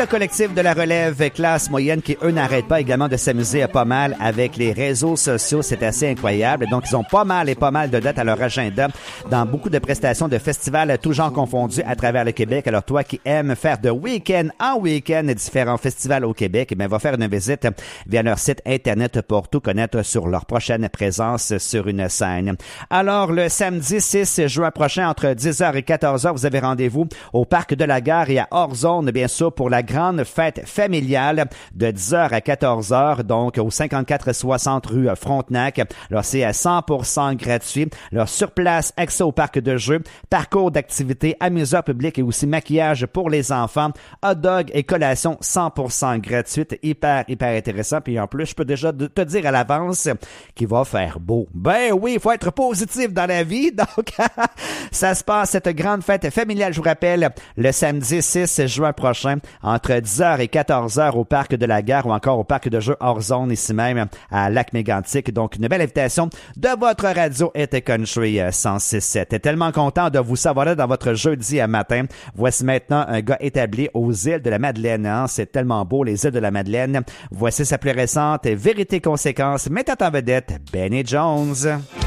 le collectif de la relève classe moyenne qui, eux, n'arrêtent pas également de s'amuser pas mal avec les réseaux sociaux. C'est assez incroyable. Donc, ils ont pas mal de dates à leur agenda dans beaucoup de prestations de festivals, tous genres confondus à travers le Québec. Alors, toi qui aimes faire de week-end en week-end différents festivals au Québec, eh bien, va faire une visite via leur site Internet pour tout connaître sur leur prochaine présence sur une scène. Alors, le samedi 6 juin prochain, entre 10h et 14h, vous avez rendez-vous au Parc de la Gare et à hors-zone, bien sûr, pour la grande fête familiale de 10h à 14h, donc au 5460 rue Frontenac. Alors, c'est à 100% gratuit. Alors, sur place, accès au parc de jeux, parcours d'activités, amuseurs publics et aussi maquillage pour les enfants, hot dog et collation 100% gratuite. Hyper intéressant. Puis en plus, je peux déjà te dire à l'avance qu'il va faire beau. Ben oui, il faut être positif dans la vie. Donc, ça se passe, cette grande fête familiale, je vous rappelle, le samedi 6 juin prochain, entre 10h et 14h au Parc de la Gare ou encore au Parc de jeux hors zone ici même à Lac-Mégantic. Donc, une belle invitation de votre radio Été Country 106.7. T'es tellement content de vous savoir là dans votre jeudi à matin. Voici maintenant un gars établi aux îles de la Madeleine. Hein? C'est tellement beau, les îles de la Madeleine. Voici sa plus récente Vérité Conséquence, mettant en vedette Benny Jones.